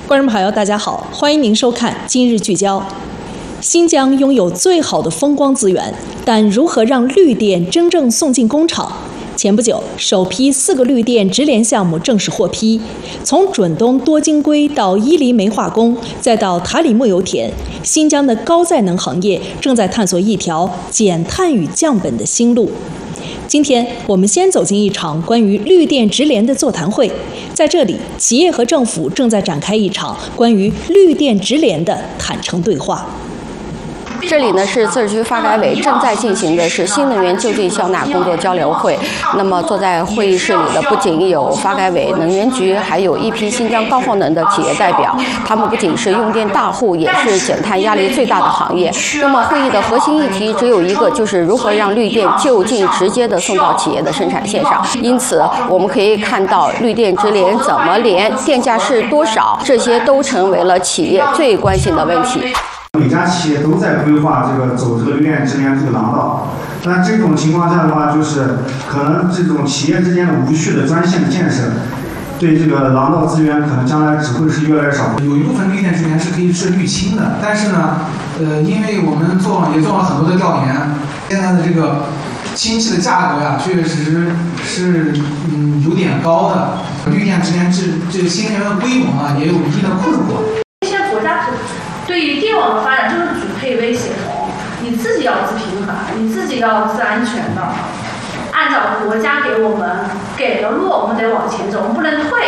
观众朋友，大家好，欢迎您收看《今日聚焦》。新疆拥有最好的风光资源，但如何让绿电真正送进工厂？前不久，首批4个绿电直连项目正式获批。从准东多晶硅到伊犁煤化工，再到塔里木油田，新疆的高再能行业正在探索一条减碳与降本的新路。今天我们先走进一场关于绿电直连的座谈会，在这里，企业和政府正在展开一场关于绿电直连的坦诚对话。 这里呢是自治区发改委正在进行的是新能源就近消纳工作交流会。那么坐在会议室里的不仅有发改委能源局，还有一批新疆高耗能的企业代表。他们不仅是用电大户，也是减碳压力最大的行业。那么会议的核心议题只有一个，就是如何让绿电就近直接的送到企业的生产线上。因此，我们可以看到绿电直连怎么连，电价是多少，这些都成为了企业最关心的问题。 每家企业都在规划走这个绿电直连这个廊道，但这种情况下的话，就是可能这种企业之间的无序的专线建设，对这个廊道资源可能将来只会是越来越少。 有一部分绿电直连是可以是滤清的，但是呢，因为我们也做了很多的调研，现在的这个氢气的价格呀，确确实实是有点高的。绿电直连这个新能源的规模呢，也有一定的困惑。 现在国家对于电网的发展就是主配微协同，你自己要自平衡，你自己要自安全的，按照国家给我们给的路，我们得往前走，我们不能退。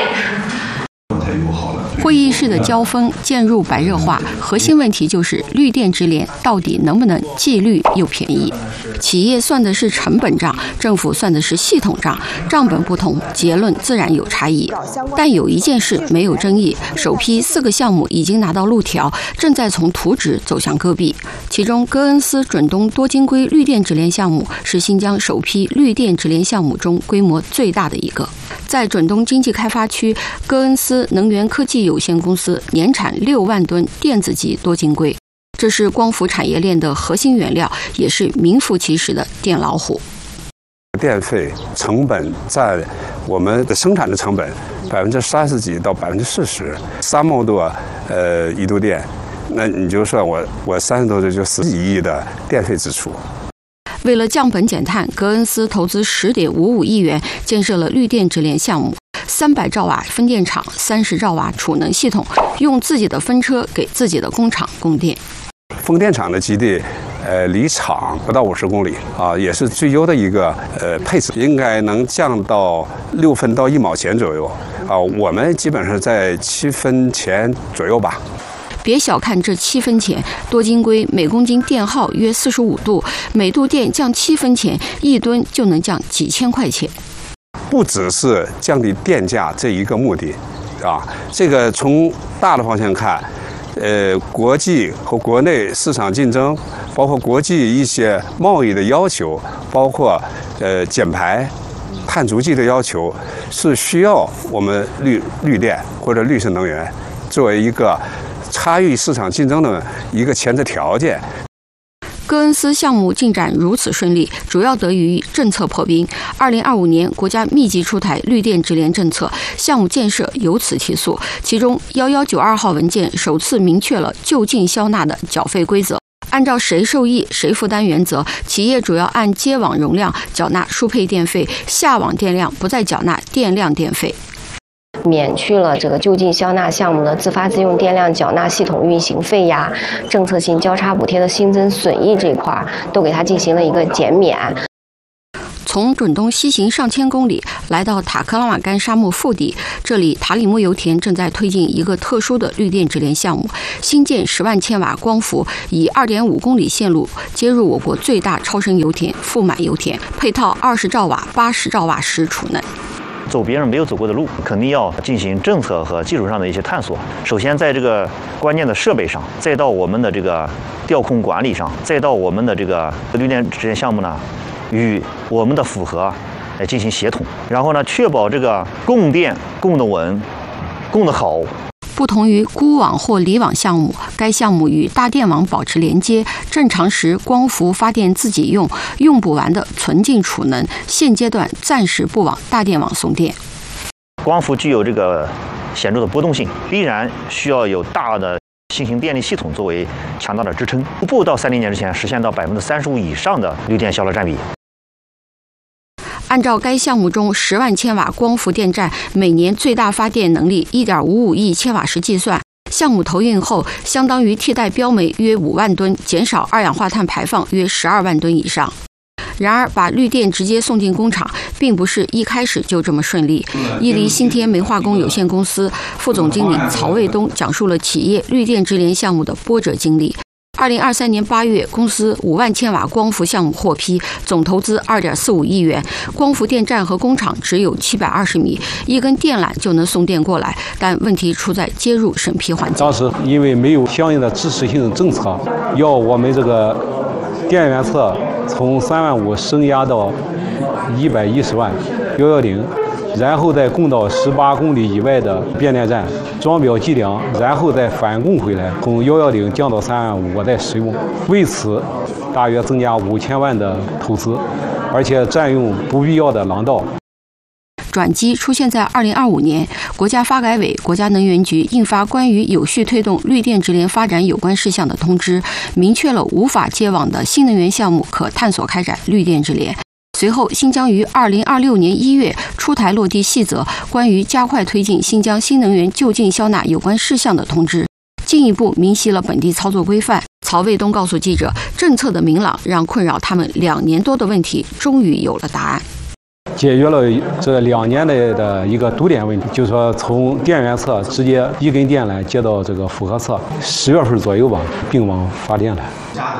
会议室的交锋渐入白热化，核心问题就是绿电直连到底能不能既绿又便宜？企业算的是成本账，政府算的是系统账，账本不同，结论自然有差异。但有一件事没有争议，首批4个项目已经拿到路条，正在从图纸走向戈壁。其中，戈恩斯准东多晶硅绿电直连项目是新疆首批绿电直连项目中规模最大的一个。在准东经济开发区，戈恩斯能源科技有限公司年产6万吨电子级多晶硅，这是光伏产业链的核心原料，也是名副其实的电老虎。 电费成本占我们的生产的成本30%几到40%，3毛多一度电，那你就算我30多就10几亿的电费支出。 为了降本减碳，戈恩斯投资10.55亿元建设了绿电直连项目，300兆瓦分电厂，30兆瓦储能系统，用自己的分车给自己的工厂供电。 风电场的基地，离厂不到50公里啊，也是最优的一个配置，应该能降到6分到1毛钱左右啊。我们基本上在7分钱左右吧。 别小看这7分钱，多晶硅每公斤电耗约45度，每度电降7分钱，1吨就能降几千块钱。 不只是降低电价这一个目的，啊，这个从大的方向看，国际和国内市场竞争，包括国际一些贸易的要求，包括减排、碳足迹的要求，是需要我们绿电或者绿色能源作为一个参与市场竞争的一个前置条件。 戈恩斯项目进展如此顺利，主要得益于政策破冰。2025年，国家密集出台绿电直连政策，项目建设由此提速。其中1192号文件首次明确了就近消纳的缴费规则，按照谁受益谁负担原则，企业主要按接网容量缴纳输配电费，下网电量不再缴纳电量电费。 免去了这个就近消纳项目的自发自用电量缴纳系统运行费呀，政策性交叉补贴的新增损益这一块都给它进行了一个减免。 从准东西行上千公里，来到塔克拉玛干沙漠腹地，这里塔里木油田正在推进一个特殊的绿电直连项目，新建10万千瓦光伏，以2.5公里线路接入我国最大超深油田富满油田，配套20兆瓦、80兆瓦时储能。 走别人没有走过的路，肯定要进行政策和技术上的一些探索。首先，在这个关键的设备上，再到我们的这个调控管理上，再到我们的这个绿电直连项目呢，与我们的负荷来进行协同，然后呢，确保这个供电供得稳、供得好。 不同于孤网或离网项目，该项目与大电网保持连接，正常时光伏发电自己用，用不完的存进储能，现阶段暂时不往大电网送电。 光伏具有这个显著的波动性，必然需要有大的新型电力系统作为强大的支撑，逐步到30年之前实现到35%以上的绿电销售占比。 按照该项目中10万千瓦光伏电站每年最大发电能力1.55亿千瓦时计算，项目投运后相当于替代标煤约5万吨，减少二氧化碳排放约12万吨以上。然而，把绿电直接送进工厂，并不是一开始就这么顺利。伊犁新天煤化工有限公司副总经理曹卫东讲述了企业绿电直联项目的波折经历。2023年8月，公司5万千瓦光伏项目获批，总投资2.45亿元。光伏电站和工厂只有720米，一根电缆就能送电过来，但问题出在接入审批环节。 当时因为没有相应的支持性政策，要我们这个电源侧从3万5升压到110万110，然后再供到18公里以外的变电站装表计量，然后再返供回来，从110降到3万5，我再使用。为此，大约增加5000万的投资，而且占用不必要的廊道。 转机出现在2025年，国家发改委、国家能源局印发关于有序推动绿电直联发展有关事项的通知，明确了无法接网的新能源项目可探索开展绿电直联。随后，新疆于2026年1月出台落地细则，关于加快推进新疆新能源就近销纳有关事项的通知，进一步明晰了本地操作规范。曹卫东告诉记者，政策的明朗让困扰他们2年多的问题终于有了答案。 解决了这2年来的一个堵点问题，就是说从电源侧直接一根电缆接到这个负荷侧，10月份左右吧，并网发电了。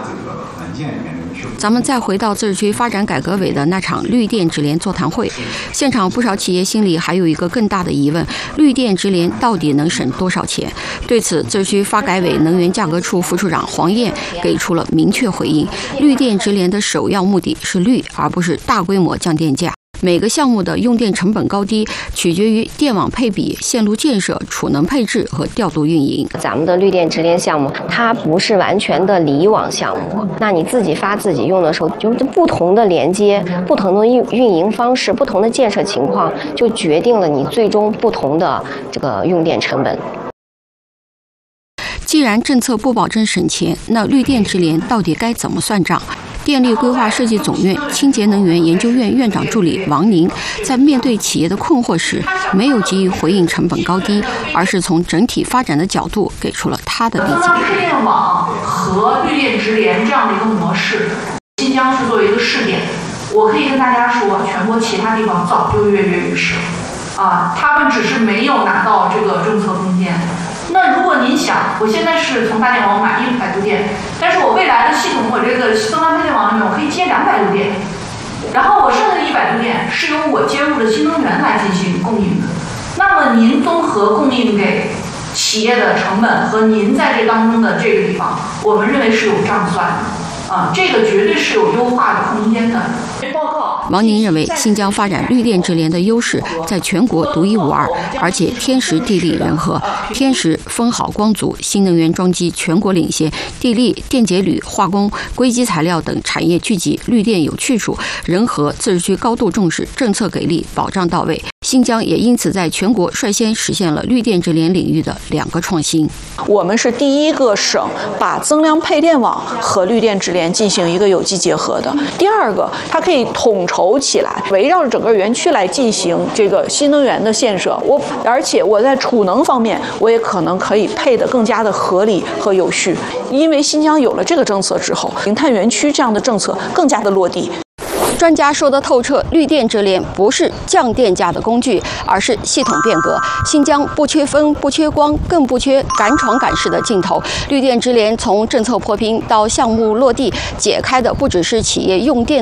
咱们再回到自治区发展改革委的那场绿电直联座谈会，现场不少企业心里还有一个更大的疑问：绿电直联到底能省多少钱？对此，自治区发改委能源价格处副处长黄燕给出了明确回应：绿电直联的首要目的是绿，而不是大规模降电价。每个项目的用电成本高低取决于电网配比、线路建设、储能配置和调度运营。 咱们的绿电直联项目，它不是完全的离网项目。那你自己发自己用的时候，就是不同的连接、不同的运营方式、不同的建设情况，就决定了你最终不同的这个用电成本。 既然政策不保证省钱，那绿电直联到底该怎么算账？电力规划设计总院清洁能源研究院院长助理王宁在面对企业的困惑时，没有急于回应成本高低，而是从整体发展的角度给出了他的理解。 配电网和绿电直联这样的一个模式，新疆是作为一个试点，我可以跟大家说，全国其他地方早就跃跃欲试，他们只是没有拿到这个政策空间。那如果您想，我现在是从大电网买100度电，但是我未来的系统，我这个增量配电网里面我可以接200度电，然后我剩下的100度电是由我接入的新能源来进行供应的。那么您综合供应给企业的成本和您在这当中的这个地方，我们认为是有账算的，这个绝对是有优化的空间的。 王宁认为，新疆发展绿电直联的优势在全国独一无二，而且天时地利人和。天时风好光足，新能源装机全国领先；地利电解铝、化工、硅基材料等产业聚集，绿电有去处。人和自治区高度重视，政策给力，保障到位。新疆也因此在全国率先实现了绿电直联领域的2个创新。 我们是第一个省把增量配电网和绿电直联进行一个有机结合的。第2个，它可以统筹起来，围绕着整个园区来进行这个新能源的建设。而且我在储能方面，我也可能可以配得更加的合理和有序。因为新疆有了这个政策之后，零碳园区这样的政策更加的落地。 专家说得透彻，绿电直联不是降电价的工具，而是系统变革。新疆不缺风，不缺光，更不缺敢闯敢试的劲头。绿电直联从政策破冰到项目落地，解开的不只是企业用电